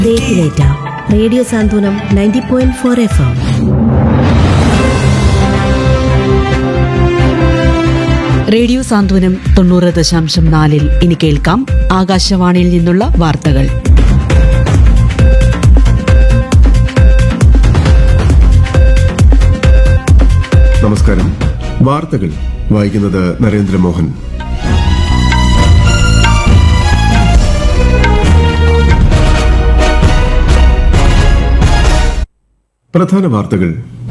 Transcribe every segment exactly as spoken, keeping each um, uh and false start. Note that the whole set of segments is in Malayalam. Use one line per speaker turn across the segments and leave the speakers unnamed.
ഡേറ്റിലേറ്റ റേഡിയോ സാന്ത്വനം ninety point four F M.
Radio സാന്ത്വനം തൊണ്ണൂറ് ദശാംശം നാലിൽ ഇനി കേൾക്കാം ആകാശവാണിയിൽ നിന്നുള്ള വാർത്തകൾ.
നമസ്കാരം. വാർത്തകൾ വായിക്കുന്നത് നരേന്ദ്രമോഹൻ. പ്രധാന വാർത്തകൾ.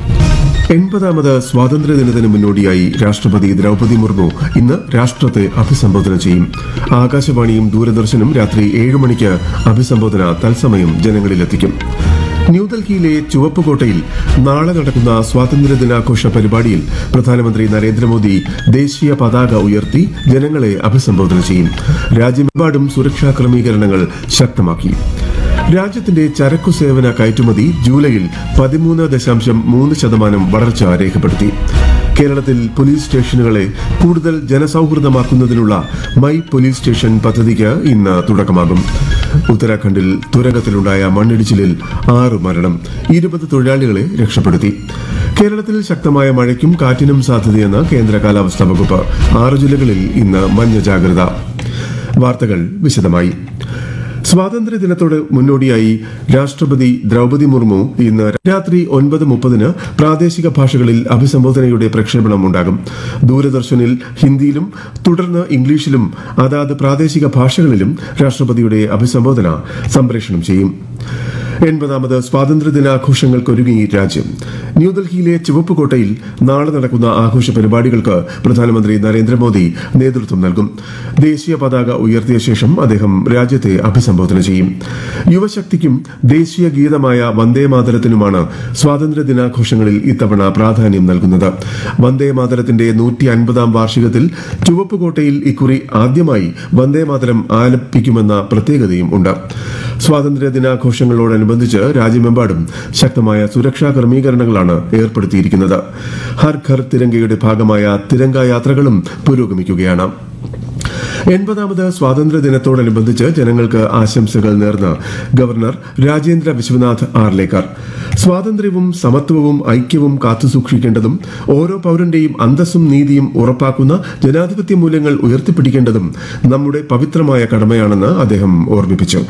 എൺപതാമത് സ്വാതന്ത്ര്യദിനത്തിന് മുന്നോടിയായി രാഷ്ട്രപതി ദ്രൌപദി മുർമു ഇന്ന് രാഷ്ട്രത്തെ അഭിസംബോധന ചെയ്യും. ആകാശവാണിയും ദൂരദർശനും രാത്രി ഏഴ് മണിക്ക് അഭിസംബോധന തത്സമയം ജനങ്ങളിലെത്തിക്കും. ന്യൂഡൽഹിയിലെ ചുവപ്പുകോട്ടയിൽ നാളെ നടക്കുന്ന സ്വാതന്ത്ര്യദിനാഘോഷ പരിപാടിയിൽ പ്രധാനമന്ത്രി നരേന്ദ്രമോദി ദേശീയ പതാക ഉയർത്തി ജനങ്ങളെ അഭിസംബോധന ചെയ്യും. രാജ്യമെമ്പാടും സുരക്ഷാ ക്രമീകരണങ്ങൾ ശക്തമാക്കി. രാജ്യത്തിന്റെ ചരക്കു സേവന കയറ്റുമതി ജൂലൈയിൽ പതിമൂന്ന് ദശാംശം മൂന്ന് ശതമാനം വളർച്ച രേഖപ്പെടുത്തി. കേരളത്തിൽ പോലീസ് സ്റ്റേഷനുകളെ കൂടുതൽ ജനസൌഹൃദമാക്കുന്നതിനുള്ള മൈ പോലീസ് സ്റ്റേഷൻ പദ്ധതിക്ക് ഇന്ന് തുടക്കമാകും. ഉത്തരാഖണ്ഡിൽ തുരങ്കത്തിലുണ്ടായ മണ്ണിടിച്ചിലിൽ ആറ് മരണം, ഇരുപത് തൊഴിലാളികളെ രക്ഷപ്പെടുത്തി. കേരളത്തിൽ ശക്തമായ മഴയ്ക്കും കാറ്റിനും സാധ്യതയെന്ന് കേന്ദ്ര കാലാവസ്ഥാ വകുപ്പ്. ആറ് ജില്ലകളിൽ ഇന്ന് മഞ്ഞ ജാഗ്രത. വാർത്തകൾ വിശദമായി. സ്വാതന്ത്ര്യദിനത്തോട് മുന്നോടിയായി രാഷ്ട്രപതി ദ്രൌപദി മുർമു ഇന്ന് രാത്രി ഒൻപത് മുപ്പതിന് പ്രാദേശിക ഭാഷകളിൽ അഭിസംബോധനയുടെ പ്രക്ഷേപണം ഉണ്ടാകും. ദൂരദർശനിൽ ഹിന്ദിയിലും തുടർന്ന് ഇംഗ്ലീഷിലും അതാത് പ്രാദേശിക ഭാഷകളിലും രാഷ്ട്രപതിയുടെ അഭിസംബോധന സംപ്രേഷണം ചെയ്യും. എൺപതാമത് സ്വാതന്ത്ര്യദിനാഘോഷങ്ങൾക്കൊരുങ്ങി രാജ്യം. ന്യൂഡൽഹിയിലെ ചുവപ്പുകോട്ടയിൽ നാളെ നടക്കുന്ന ആഘോഷ പരിപാടികൾക്ക് പ്രധാനമന്ത്രി നരേന്ദ്രമോദി നേതൃത്വം നൽകും. ദേശീയ പതാക ഉയർത്തിയ ശേഷം അദ്ദേഹം രാജ്യത്തെ അഭിസംബോധന ചെയ്യും. യുവശക്തിക്കും ദേശീയ ഗീതമായ വന്ദേമാതരത്തിനുമാണ് സ്വാതന്ത്ര്യദിനാഘോഷങ്ങളിൽ ഇത്തവണ പ്രാധാന്യം നൽകുന്നത്. വന്ദേമാതരത്തിന്റെ നൂറ്റി അൻപതാം വാർഷികത്തിൽ ചുവപ്പുകോട്ടയിൽ ഇക്കുറി ആദ്യമായി വന്ദേമാതരം ആലപിക്കുമെന്ന പ്രത്യേകതയും ഉണ്ട്. സ്വാതന്ത്ര്യദിനാഘോഷങ്ങളോടനുബന്ധിച്ച് രാജ്യമെമ്പാടും ശക്തമായ സുരക്ഷാ ക്രമീകരണങ്ങളാണ് ഏർപ്പെടുത്തിയിരിക്കുന്നത്. ഹർ ഘർ തിരങ്കയുടെ ഭാഗമായ തിരങ്ക യാത്രകളും പുരോഗമിക്കുകയാണ്. എൺപതാമത് സ്വാതന്ത്ര്യദിനത്തോടനുബന്ധിച്ച് ജനങ്ങൾക്ക് ആശംസകൾ നേർന്ന് ഗവർണർ രാജേന്ദ്ര വിശ്വനാഥ് ആർലേക്കർ. സ്വാതന്ത്ര്യവും സമത്വവും ഐക്യവും കാത്തുസൂക്ഷിക്കേണ്ടതും ഓരോ പൌരന്റെയും അന്തസ്സും നീതിയും ഉറപ്പാക്കുന്ന ജനാധിപത്യ മൂല്യങ്ങൾ ഉയർത്തിപ്പിടിക്കേണ്ടതും നമ്മുടെ പവിത്രമായ കടമയാണെന്ന് അദ്ദേഹം ഓർമ്മിപ്പിച്ചു.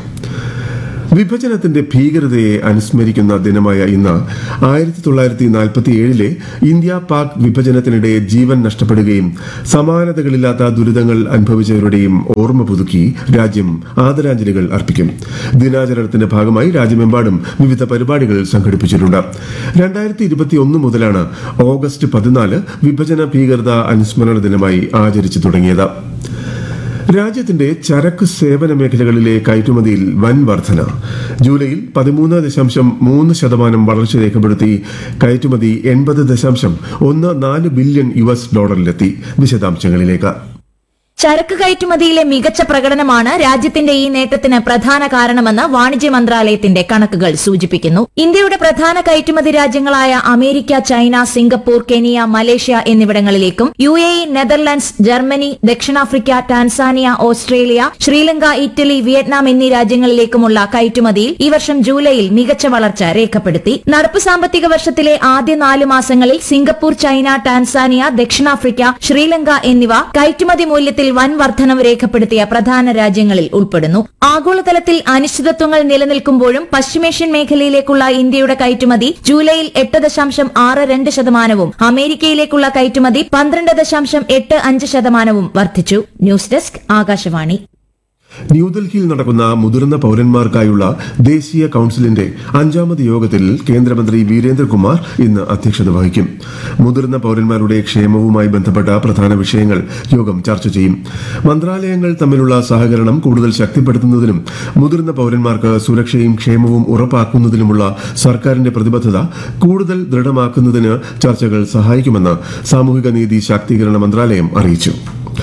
വിഭജനത്തിന്റെ ഭീകരതയെ അനുസ്മരിക്കുന്ന ദിനമായ ഇന്ന് ആയിരത്തി തൊള്ളായിരത്തി നാൽപ്പത്തി ഏഴിലെ ഇന്ത്യ പാക് വിഭജനത്തിനിടെ ജീവൻ നഷ്ടപ്പെടുകയും സമാനതകളില്ലാത്ത ദുരിതങ്ങൾ അനുഭവിച്ചവരുടെയും ഓർമ്മ പുതുക്കി രാജ്യം ആദരാഞ്ജലികൾ അർപ്പിക്കും. ദിനാചരണത്തിന്റെ ഭാഗമായി രാജ്യമെമ്പാടും വിവിധ പരിപാടികൾ സംഘടിപ്പിച്ചിട്ടുണ്ട്. രണ്ടായിരത്തി ഇരുപത്തിയൊന്ന് മുതലാണ് ഓഗസ്റ്റ് പതിനാല് വിഭജന ഭീകരത അനുസ്മരണ ദിനമായി ആചരിച്ചു തുടങ്ങിയത്. രാജ്യത്തിന്റെ ചരക്ക് സേവന മേഖലകളിലെ കയറ്റുമതിയിൽ വൻ വർധന. ജൂലൈയിൽ പതിമൂന്ന് ദശാംശം മൂന്ന് ശതമാനം വളർച്ച രേഖപ്പെടുത്തി കയറ്റുമതി എൺപത് ദശാംശം ഒന്ന് നാല് ബില്യൺ യു എസ് ഡോളറിലെത്തി. വിശദാംശങ്ങളിലേക്ക്.
ചരക്ക് കയറ്റുമതിയിലെ മികച്ച പ്രകടനമാണ് രാജ്യത്തിന്റെ ഈ നേട്ടത്തിന് പ്രധാന കാരണമെന്ന് വാണിജ്യ മന്ത്രാലയത്തിന്റെ കണക്കുകൾ സൂചിപ്പിക്കുന്നു. ഇന്ത്യയുടെ പ്രധാന കയറ്റുമതി രാജ്യങ്ങളായ America, China, Singapore, Kenya, Malaysia എന്നിവിടങ്ങളിലേക്കും U A E, Netherlands, Germany, ദക്ഷിണാഫ്രിക്ക, Tanzania, Australia, Sri Lanka, Italy, Vietnam എന്നീ രാജ്യങ്ങളിലേക്കുമുള്ള കയറ്റുമതിയിൽ ഈ വർഷം ജൂലൈയിൽ മികച്ച വളർച്ച രേഖപ്പെടുത്തി. നടപ്പ് സാമ്പത്തിക വർഷത്തിലെ ആദ്യ നാല് മാസങ്ങളിൽ സിംഗപ്പൂർ, ചൈന, ടാൻസാനിയ, ദക്ഷിണാഫ്രിക്ക, ശ്രീലങ്ക എന്നിവ കയറ്റുമതി മൂല്യത്തിൽ വൻ വർധനവ് രേഖപ്പെടുത്തിയ പ്രധാന രാജ്യങ്ങളിൽ ഉൾപ്പെടുന്നു. ആഗോളതലത്തിൽ അനിശ്ചിതത്വങ്ങൾ നിലനിൽക്കുമ്പോഴും പശ്ചിമേഷ്യൻ മേഖലയിലേക്കുള്ള ഇന്ത്യയുടെ കയറ്റുമതി ജൂലൈയിൽ എട്ട് ദശാംശം ആറ് രണ്ട് ശതമാനവും അമേരിക്കയിലേക്കുള്ള കയറ്റുമതി പന്ത്രണ്ട് ദശാംശം എട്ട് അഞ്ച് ശതമാനവും വർദ്ധിച്ചു. News desk, Akashvani.
ന്യൂഡൽഹിയിൽ നടക്കുന്ന മുതിർന്ന പൌരന്മാർക്കായുള്ള ദേശീയ കൌൺസിലിന്റെ അഞ്ചാമത് യോഗത്തിൽ കേന്ദ്രമന്ത്രി വീരേന്ദ്രകുമാർ ഇന്ന് അധ്യക്ഷത വഹിക്കും. മുതിർന്ന പൌരന്മാരുടെ ക്ഷേമവുമായി ബന്ധപ്പെട്ട പ്രധാന വിഷയങ്ങൾ യോഗം ചർച്ച ചെയ്യും. മന്ത്രാലയങ്ങൾ തമ്മിലുള്ള സഹകരണം കൂടുതൽ ശക്തിപ്പെടുത്തുന്നതിനും മുതിർന്ന പൌരന്മാർക്ക് സുരക്ഷയും ക്ഷേമവും ഉറപ്പാക്കുന്നതിനുമുള്ള സർക്കാരിന്റെ പ്രതിബദ്ധത കൂടുതൽ ദൃഢമാക്കുന്നതിന് ചർച്ചകൾ സഹായിക്കുമെന്ന് സാമൂഹിക നീതി ശാക്തീകരണ മന്ത്രാലയം അറിയിച്ചു.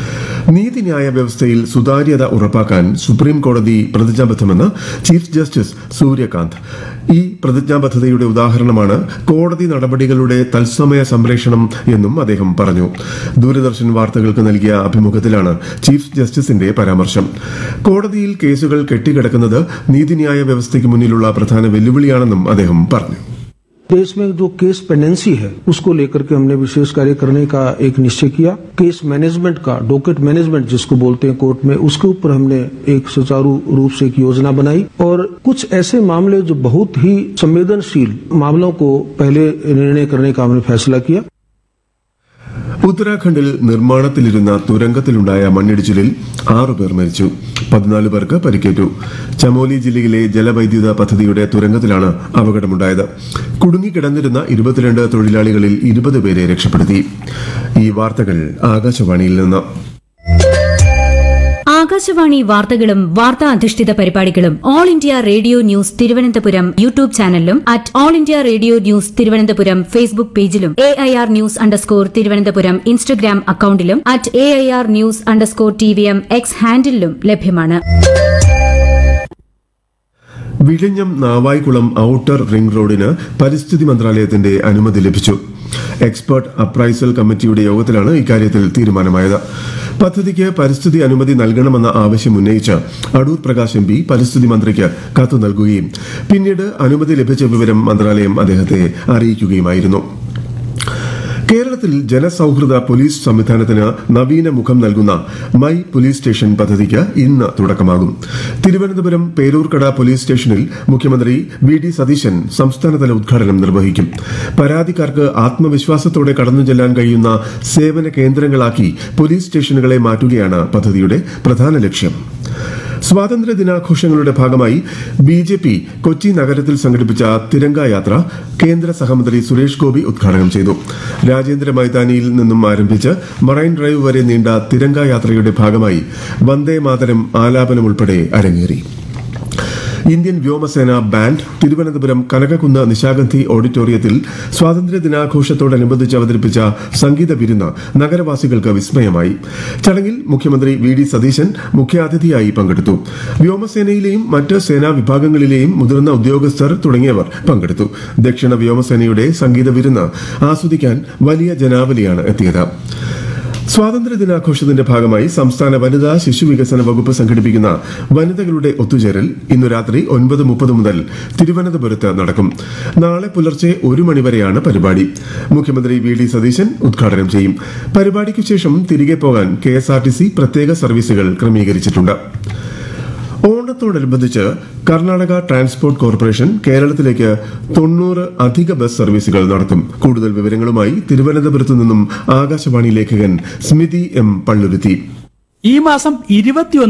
നീതിന്യായ വ്യവസ്ഥയിൽ സുതാര്യത ഉറപ്പാക്കാൻ സുപ്രീം കോടതി പ്രതിജ്ഞാബദ്ധമെന്ന് ചീഫ് ജസ്റ്റിസ് സൂര്യകാന്ത്. ഈ പ്രതിജ്ഞാബദ്ധതയുടെ ഉദാഹരണമാണ് കോടതി നടപടികളുടെ തത്സമയ സംപ്രേഷണം എന്നും അദ്ദേഹം പറഞ്ഞു. ദൂരദർശൻ വാർത്തകൾക്ക് നൽകിയ അഭിമുഖത്തിലാണ് ചീഫ് ജസ്റ്റിസിന്റെ പരാമർശം. കോടതിയിൽ കേസുകൾ കെട്ടിക്കിടക്കുന്നത് നീതിന്യായ വ്യവസ്ഥയ്ക്ക് മുന്നിലുള്ള പ്രധാന വെല്ലുവിളിയാണെന്നും അദ്ദേഹം പറഞ്ഞു.
देश में जो केस पेंडेंसी है उसको लेकर के हमने विशेष कार्य करने का एक निश्चय किया. केस मैनेजमेंट का, डॉकेट मैनेजमेंट जिसको बोलते हैं कोर्ट में, उसके ऊपर हमने एक सुचारू रूप से एक योजना बनाई और कुछ ऐसे मामले जो बहुत ही संवेदनशील मामलों को पहले निर्णय करने का हमने फैसला किया.
ഉത്തരാഖണ്ഡിൽ നിർമ്മാണത്തിലിരുന്ന തുരങ്കത്തിലുണ്ടായ മണ്ണിടിച്ചിലിൽ ആറുപേർ മരിച്ചു, പതിനാല് പേർക്ക് പരിക്കേറ്റു. ചമോലി ജില്ലയിലെ ജലവൈദ്യുത പദ്ധതിയുടെ തുരങ്കത്തിലാണ് അപകടമുണ്ടായത്. കുടുങ്ങിക്കിടന്നിരുന്ന ഇരുപത്തിരണ്ട് തൊഴിലാളികളിൽ ഇരുപത് പേരെ രക്ഷപ്പെടുത്തി. ഈ വാർത്തകൾ ആകാശവാണിയിൽ നിന്ന്.
ആകാശവാണി വാർത്തകളും വാർത്താ അധിഷ്ഠിത പരിപാടികളും all India radio news Thiruvananthapuram YouTube ചാനലിലും at all India radio news Thiruvananthapuram Facebook പേജിലും A I R news underscore Thiruvananthapuram Instagram അക്കൌണ്ടിലും at A I R news underscore T V M X ഹാൻഡിലും ലഭ്യമാണ്.
വിഴിഞ്ഞം നാവായിക്കുളം ഔട്ടർ റിംഗ് റോഡിന് പരിസ്ഥിതി മന്ത്രാലയത്തിന്റെ അനുമതി ലഭിച്ചു. എക്സ്പെർട്ട് അപ്രൈസൽ കമ്മിറ്റിയുടെ യോഗത്തിലാണ് ഇക്കാര്യത്തിൽ തീരുമാനമായത്. പദ്ധതിക്ക് പരിസ്ഥിതി അനുമതി നൽകണമെന്ന ആവശ്യം ഉന്നയിച്ച് അടൂർ പ്രകാശ് എം പി പരിസ്ഥിതി മന്ത്രിക്ക് കത്ത് നൽകുകയും പിന്നീട് അനുമതി ലഭിച്ച വിവരം മന്ത്രാലയം അദ്ദേഹത്തെ അറിയിക്കുകയുമായിരുന്നു. കേരളത്തിൽ ജനസൌഹൃദ പോലീസ് സംവിധാനത്തിന് നവീന മുഖം നൽകുന്ന മൈ പോലീസ് സ്റ്റേഷൻ പദ്ധതിക്ക് ഇന്ന് തുടക്കമാകും. തിരുവനന്തപുരം പേരൂർക്കട പോലീസ് സ്റ്റേഷനിൽ മുഖ്യമന്ത്രി വി ഡി സതീശൻ സംസ്ഥാനതല ഉദ്ഘാടനം നിർവഹിക്കും. പരാതിക്കാർക്ക് ആത്മവിശ്വാസത്തോടെ കടന്നു ചെല്ലാൻ കഴിയുന്ന സേവന കേന്ദ്രങ്ങളാക്കി പോലീസ് സ്റ്റേഷനുകളെ മാറ്റുകയാണ് പദ്ധതിയുടെ പ്രധാന ലക്ഷ്യം. സ്വാതന്ത്ര്യ ദിനാഘോഷങ്ങളുടെ ഭാഗമായി ബി ജെ പി കൊച്ചി നഗരത്തിൽ സംഘടിപ്പിച്ച തിരങ്ക യാത്ര കേന്ദ്ര സഹമന്ത്രി സുരേഷ് ഗോപി ഉദ്ഘാടനം ചെയ്തു. രാജേന്ദ്ര മൈതാനിയിൽ നിന്നും ആരംഭിച്ച് മറൈൻ ഡ്രൈവ് വരെ നീണ്ട തിരങ്ക യാത്രയുടെ ഭാഗമായി വന്ദേ മാതരം ആലാപനം ഉൾപ്പെടെ അരങ്ങേറി. ഇന്ത്യൻ വ്യോമസേന ബാൻഡ് തിരുവനന്തപുരം കനകക്കുന്ന് നിശാഗന്ധി ഓഡിറ്റോറിയത്തിൽ സ്വാതന്ത്ര്യ ദിനാഘോഷത്തോടനുബന്ധിച്ച് അവതരിപ്പിച്ച സംഗീത വിരുന്ന് നഗരവാസികൾക്ക് വിസ്മയമായി. ചടങ്ങിൽ മുഖ്യമന്ത്രി വി ഡി സതീശൻ മുഖ്യാതിഥിയായി പങ്കെടുത്തു. വ്യോമസേനയിലെയും മറ്റ് സേനാ വിഭാഗങ്ങളിലെയും മുതിർന്ന ഉദ്യോഗസ്ഥർ തുടങ്ങിയവർ പങ്കെടുത്തു. ദക്ഷിണ വ്യോമസേനയുടെ സംഗീത വിരുന്ന് ആസ്വദിക്കാൻ വലിയ ജനാവലിയാണ് എത്തിയത്. സ്വാതന്ത്ര്യ ദിനാഘോഷത്തിന്റെ ഭാഗമായി സംസ്ഥാന വനിതാ ശിശു വികസന വകുപ്പ് സംഘടിപ്പിക്കുന്ന വനിതകളുടെ ഒത്തുചേരൽ ഇന്നു രാത്രി ഒൻപത് മുപ്പത് മുതൽ തിരുവനന്തപുരത്ത് നടക്കും. നാളെ പുലർച്ചെ ഒരു മണിവരെയാണ് പരിപാടി. മുഖ്യമന്ത്രി വി ഡി സതീശൻ ഉദ്ഘാടനം ചെയ്യും. പരിപാടിക്കു ശേഷം തിരികെ പോകാൻ K S R T C പ്രത്യേക സർവീസുകൾ ക്രമീകരിച്ചിട്ടുണ്ട്. ഓണത്തോടനുബന്ധിച്ച് കർണാടക ട്രാൻസ്പോർട്ട് കോർപ്പറേഷൻ കേരളത്തിലേക്ക് തൊണ്ണൂറ് അധിക ബസ് സർവീസുകൾ നടത്തും. കൂടുതൽ വിവരങ്ങളുമായി തിരുവനന്തപുരത്തു നിന്നും ആകാശവാണി ലേഖകൻ സ്മിതി എം പള്ളുരുത്തി.
ഈ മാസം ഇരുപത്തിയൊന്ന്